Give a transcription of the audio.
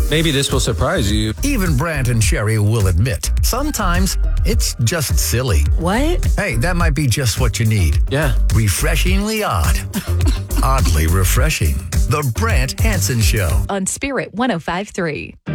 Maybe this will surprise you. Even Brant and Sherry will admit, sometimes it's just silly. What? Hey, that might be just what you need. Yeah. Refreshingly odd. Oddly refreshing. The Brant Hansen Show. On Spirit 105.3.